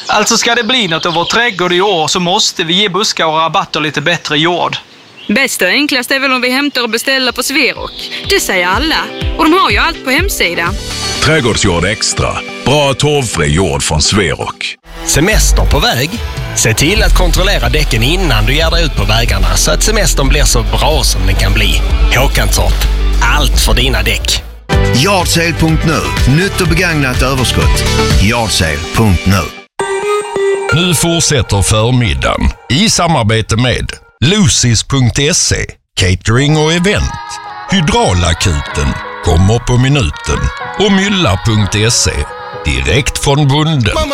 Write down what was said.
Alltså ska det bli något av vår trädgård i år så måste vi ge buskar och rabatter lite bättre jord. Bäst och enklast är väl om vi hämtar och beställer på Sverok. Det säger alla. Och de har ju allt på hemsidan. Trädgårdsjord extra. Bra torvfri jord från Sverok. Semester på väg? Se till att kontrollera däcken innan du ger dig ut på vägarna så att semestern blir så bra som den kan bli. Håkanstorp. Allt för dina däck. Yardsale.nu. Nytt och begagnat överskott. Yardsale.nu. Nu fortsätter förmiddagen i samarbete med Lucis.se, catering och event, Hydraulakuten, kommer på minuten och Mylla.se, direkt från bonden.